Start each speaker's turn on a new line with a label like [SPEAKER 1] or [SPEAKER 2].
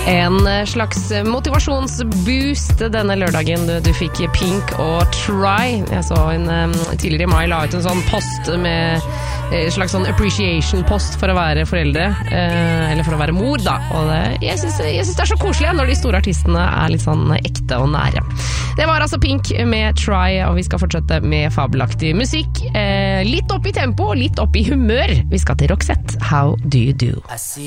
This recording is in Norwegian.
[SPEAKER 1] En slags motivasjonsboost denne lørdagen. Du fikk Pink og Try. Jeg så tidligere i mai la ut en sånn post med en slags sånn appreciation-post for å være foreldre, eller for å være mor da. Og jeg synes det er så koselig når de store artistene er litt sånn ekte og nære. Det var altså Pink med Try, og vi skal fortsette med fabelaktig musikk. Litt opp i tempo, litt opp i humør. Vi skal til Roxette. How do you do?